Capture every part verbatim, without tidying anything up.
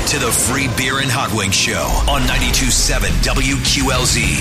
to the Free Beer and Hot Wings Show on ninety-two point seven W Q L Z,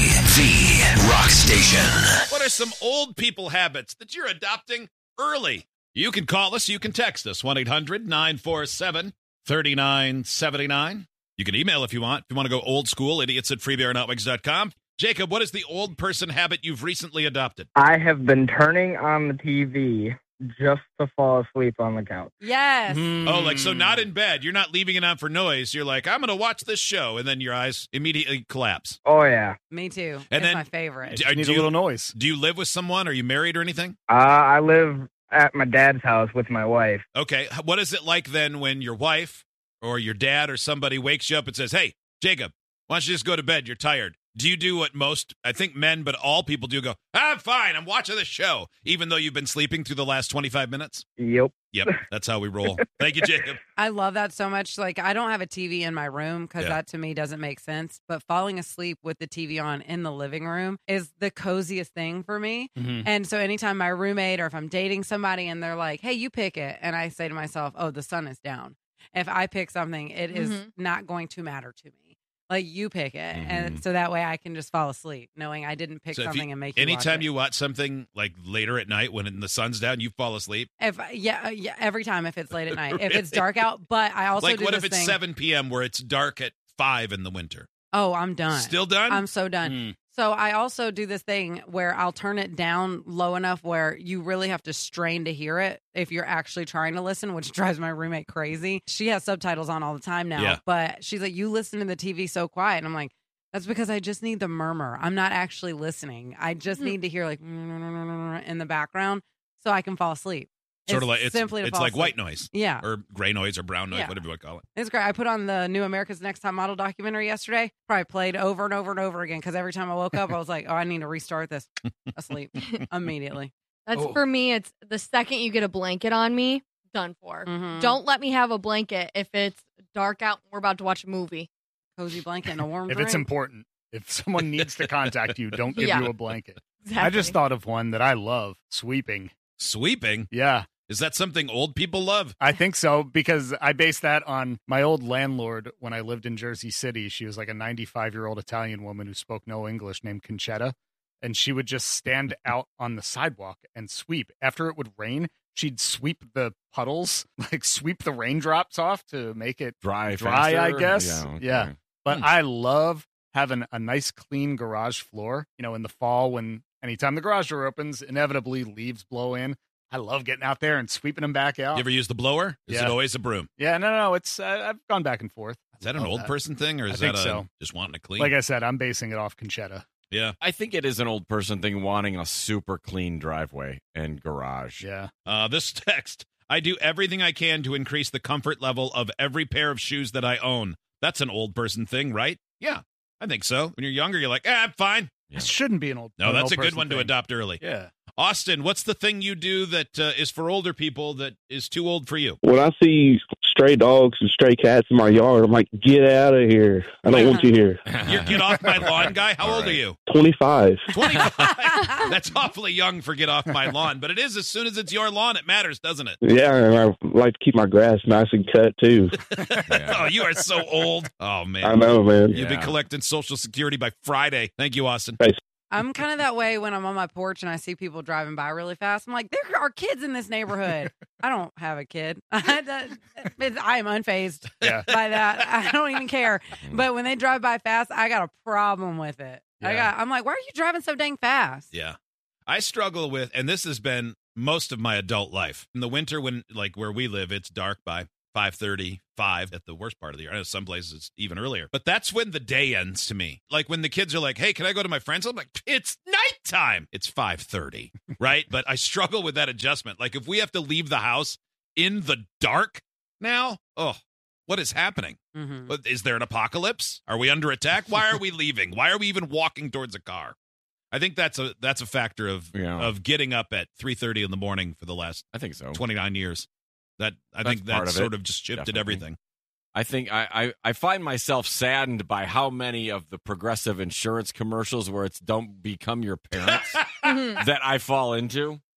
the rock station. What are some old people habits that you're adopting early? You can call us. You can text us. one eight hundred nine four seven three nine seven nine. You can email if you want. If you want to go old school, idiots at free beer and hot wings dot com. Jacob, what is the old person habit you've recently adopted? I have been turning on the T V just to fall asleep on the couch. Yes. Mm. Oh, like, so not in bed. You're not leaving it on for noise. You're like, I'm going to watch this show, and then your eyes immediately collapse. Oh, yeah. Me too. And it's then, my favorite. Do, You need do a little noise. Do you live with someone? Are you married or anything? Uh, I live at my dad's house with my wife. Okay. What is it like then when your wife or your dad or somebody wakes you up and says, hey, Jacob, why don't you just go to bed? You're tired. Do you do what most, I think men, but all people do, go, I'm fine, I'm watching the show, even though you've been sleeping through the last twenty-five minutes? Yep. Yep, that's how we roll. Thank you, Jacob. I love that so much. Like, I don't have a T V in my room because Yeah. that to me doesn't make sense. But falling asleep with the T V on in the living room is the coziest thing for me. Mm-hmm. And so anytime my roommate or if I'm dating somebody and they're like, hey, you pick it. And I say to myself, oh, the sun is down. If I pick something, it is Mhm. not going to matter to me. Like, you pick it. Mhm. And so that way I can just fall asleep knowing I didn't pick So if something you- and make you watch Anytime it. you watch something like later at night when the sun's down, you fall asleep. If yeah, uh, yeah, every time if it's late at night, if it's Really? dark out. But I also Like, do what this if it's thing. seven p.m. where it's dark at five in the winter? Oh, I'm done. Still done? I'm so done. Mm. So I also do this thing where I'll turn it down low enough where you really have to strain to hear it if you're actually trying to listen, which drives my roommate crazy. She has subtitles on all the time now, Yeah. but she's like, you listen to the T V so quiet. And I'm like, that's because I just need the murmur. I'm not actually listening. I just Hmm. need to hear like in the background so I can fall asleep. Sort of like it's, simply to it's fall like asleep. white noise Yeah. or gray noise or brown noise, Yeah. whatever you want to call it. It's great. I put on the new America's Next Top Model documentary yesterday. Probably played over and over and over again because every time I woke up, I was like, oh, I need to restart this. Asleep immediately. That's Oh. for me. It's the second you get a blanket on me, done for. Mhm. Don't let me have a blanket if it's dark out and we're about to watch a movie. Cozy blanket and a warm If drink. it's important, if someone needs to contact you, don't give Yeah. you a blanket. Exactly. I just thought of one that I love, sweeping. Sweeping? Yeah, Is that something old people love? I think so because I based that on my old landlord when I lived in Jersey City. She was like a ninety-five-year-old Italian woman who spoke no English named Concetta, and she would just stand out on the sidewalk and sweep. After it would rain, she'd sweep the puddles, like sweep the raindrops off to make it Dry, dry, I faster? guess. Yeah. okay. Yeah. But Hmm. I love having a nice clean garage floor. You know, in the fall when anytime the garage door opens, inevitably leaves blow in. I love getting out there and sweeping them back out. You ever use the blower? Is Yeah. it always a broom? Yeah, no, no, no. It's uh, I've gone back and forth. Is that an Love old that. person thing, or I is think that a, so. just wanting to clean? Like I said, I'm basing it off Conchetta. yeah. I think it is an old person thing wanting a super clean driveway and garage. Yeah. Uh, this text, I do everything I can to increase the comfort level of every pair of shoes that I own. That's an old person thing, right? Yeah, I think so. When you're younger, you're like, ah, I'm fine. This shouldn't be an old. No, an that's old a good person one to thing. adopt early. Yeah. Austin, what's the thing you do that uh, is for older people that is too old for you? When I see stray dogs and stray cats in my yard, I'm like, get out of here. I don't want you here. You're get off my lawn guy? How All old are right. you? twenty-five. twenty-five. That's awfully young for get off my lawn, but it is as soon as it's your lawn, it matters, doesn't it? Yeah, and I like to keep my grass nice and cut, too. Yeah. Oh, you are so old. Oh, man. I know, man. You'll be Yeah. collecting Social Security by Friday. Thank you, Austin. I'm kind of that way when I'm on my porch and I see people driving by really fast. I'm like, there are kids in this neighborhood. I don't have a kid. I am unfazed Yeah. by that. I don't even care. But when they drive by fast, I got a problem with it. I Yeah. got. I'm like, why are you driving so dang fast? Yeah. I struggle with, and this has been most of my adult life. In the winter, when, like, where we live, it's dark by five thirty, five at the worst part of the year. I know some places it's even earlier. But that's when the day ends to me. Like when the kids are like, hey, can I go to my friend's? I'm like, it's nighttime. It's five thirty, right? But I struggle with that adjustment. Like if we have to leave the house in the dark now, oh, what is happening? Mm-hmm. What- Is there an apocalypse? Are we under attack? Why are we leaving? Why are we even walking towards a car? I think that's a that's a factor of Yeah. of getting up at three thirty in the morning for the last I think so. twenty-nine years. That I That's think that part of sort it, of just shifted definitely. everything. I think I, I, I find myself saddened by how many of the Progressive insurance commercials where it's don't become your parents Mhm. that I fall into.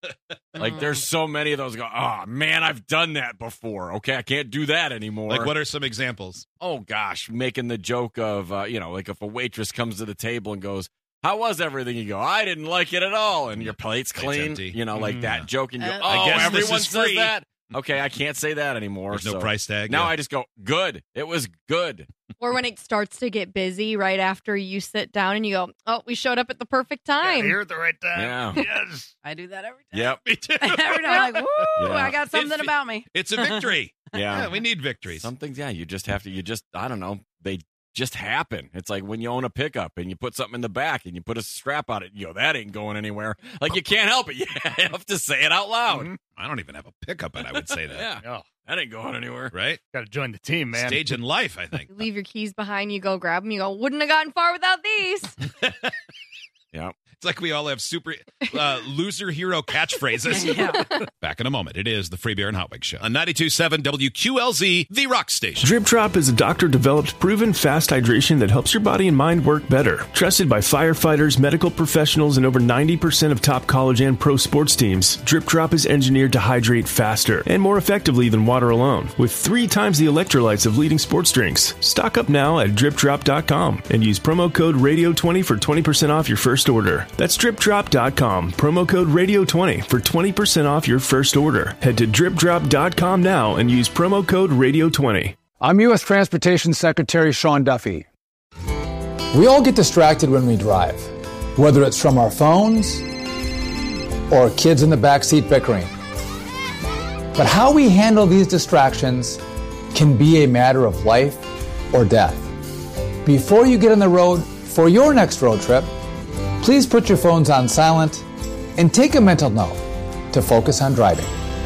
Like, there's so many of those. Go, oh, man, I've done that before. Okay, I can't do that anymore. Like, what are some examples? Oh, gosh, making the joke of, uh, you know, like if a waitress comes to the table and goes, how was everything? You go, I didn't like it at all. And your plate's clean. empty. You know, like Mm. that joke. And you go, Uh, oh, I guess everyone this is says free. that. Okay, I can't say that anymore. There's no so price tag. Now yeah. I just go, good. It was good. Or when it starts to get busy right after you sit down and you go, oh, we showed up at the perfect Yeah, time. here at the right time. Yeah. Yes. I do that every time. Yep. Me too. every time. I'm like, woo, Yeah. I got something It's- about me. It's a victory. Yeah. Yeah, we need victories. Some things, yeah, you just have to, you just, I don't know, they just happen. It's like when you own a pickup and you put something in the back and you put a strap on it, you go, that ain't going anywhere. Like, you can't help it. You have to say it out loud. Mhm. I don't even have a pickup, and I would say that. Yeah, Oh, that ain't going anywhere. Right? got to join the team, man. Stage in life, I think. You leave your keys behind, you go grab them, you go, wouldn't have gotten far without these. Yeah. It's like we all have super uh, loser hero catchphrases. Yeah. Back in a moment. It is the Free Beer and Hot Wings Show on ninety-two point seven W Q L Z, the rock station. Drip Drop is a doctor-developed, proven fast hydration that helps your body and mind work better. Trusted by firefighters, medical professionals, and over ninety percent of top college and pro sports teams, Drip Drop is engineered to hydrate faster and more effectively than water alone, with three times the electrolytes of leading sports drinks. Stock up now at drip drop dot com and use promo code radio twenty for twenty percent off your first order. That's drip drop dot com, promo code radio twenty for twenty percent off your first order. Head to drip drop dot com now and use promo code radio twenty. I'm U S Transportation Secretary Sean Duffy. We all get distracted when we drive, whether it's from our phones or kids in the backseat bickering. But how we handle these distractions can be a matter of life or death. Before you get on the road for your next road trip, please put your phones on silent and take a mental note to focus on driving.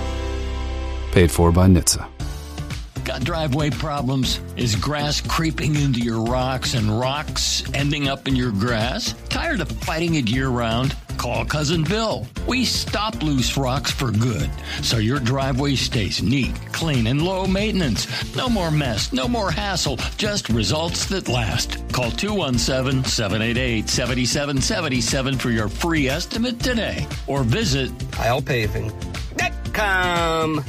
Paid for by N H T S A. Got driveway problems? Is grass creeping into your rocks and rocks ending up in your grass? Tired of fighting it year-round? Call Cousin Bill. We stop loose rocks for good, so your driveway stays neat, clean, and low maintenance. No more mess, no more hassle, just results that last. Call two one seven, seven eight eight, seven seven seven seven for your free estimate today, or visit Kyle Paving dot com.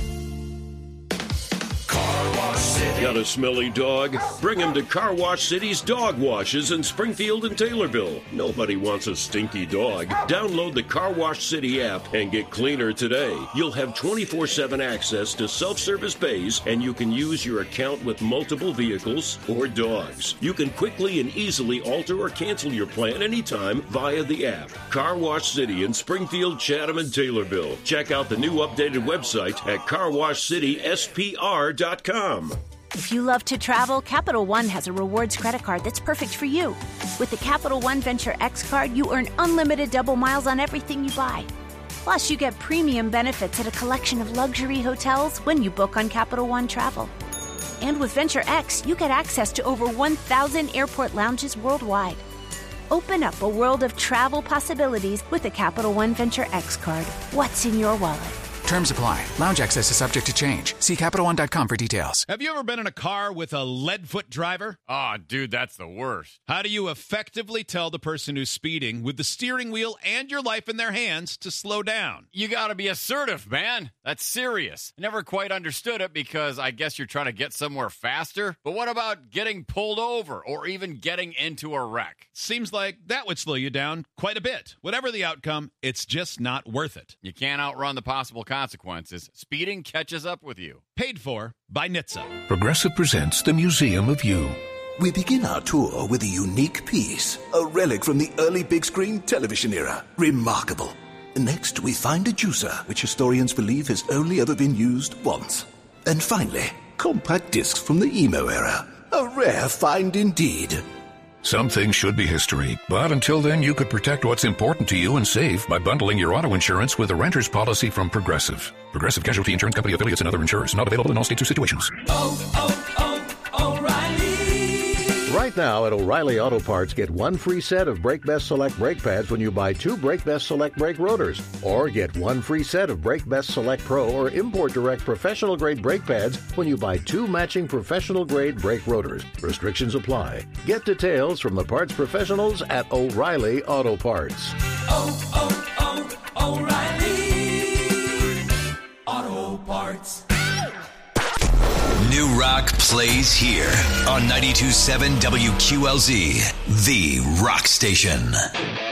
Got a smelly dog? Bring him to Car Wash City's Dog Washes in Springfield and Taylorville. Nobody wants a stinky dog. Download the Car Wash City app and get cleaner today. You'll have twenty-four seven access to self-service bays, and you can use your account with multiple vehicles or dogs. You can quickly and easily alter or cancel your plan anytime via the app. Car Wash City in Springfield, Chatham, and Taylorville. Check out the new updated website at car wash city s p r dot com. If you love to travel, Capital One has a rewards credit card that's perfect for you. With the Capital One Venture X card, you earn unlimited double miles on everything you buy. Plus, you get premium benefits at a collection of luxury hotels when you book on Capital One Travel. And with Venture X, you get access to over one thousand airport lounges worldwide. Open up a world of travel possibilities with the Capital One Venture X card. What's in your wallet? Terms apply. Lounge access is subject to change. See Capital One dot com for details. Have you ever been in a car with a lead-foot driver? Oh, dude, that's the worst. How do you effectively tell the person who's speeding with the steering wheel and your life in their hands to slow down? You got to be assertive, man. That's serious. Never quite understood it because I guess you're trying to get somewhere faster. But what about getting pulled over or even getting into a wreck? Seems like that would slow you down quite a bit. Whatever the outcome, it's just not worth it. You can't outrun the possible consequences. Speeding catches up with you. Paid for by N H T S A. Progressive presents the Museum of You. We begin our tour with a unique piece, a relic from the early big screen television era. Remarkable. Next, we find a juicer, which historians believe has only ever been used once. And finally, compact discs from the emo era. A rare find indeed. Some things should be history, but until then, you could protect what's important to you and save by bundling your auto insurance with a renter's policy from Progressive. Progressive Casualty Insurance Company affiliates and other insurers. Not available in all states or situations. Oh, oh, oh, O'Reilly! Right now at O'Reilly Auto Parts, get one free set of Brake Best Select brake pads when you buy two Brake Best Select brake rotors. Or get one free set of Brake Best Select Pro or Import Direct professional grade brake pads when you buy two matching professional grade brake rotors. Restrictions apply. Get details from the parts professionals at O'Reilly Auto Parts. Oh, oh, oh, O'Reilly! New rock plays here on ninety-two point seven W Q L Z, the rock station.